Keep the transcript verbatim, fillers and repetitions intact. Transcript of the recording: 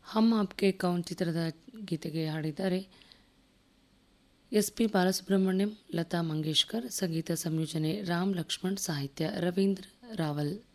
ಹಮ್ ಆಪ್ಕೆ ಕೌನ್ ಚಿತ್ರದ ಗೀತೆಗೆ ಹಾಡಿದ್ದಾರೆ ಎಸ್ ಪಿ ಬಾಲಸುಬ್ರಹ್ಮಣ್ಯಂ, ಲತಾ ಮಂಗೇಶ್ಕರ್. ಸಂಗೀತ ಸಂಯೋಜನೆ ರಾಮ್ ಲಕ್ಷ್ಮಣ್, ಸಾಹಿತ್ಯ ರವೀಂದ್ರ ರಾವಲ್.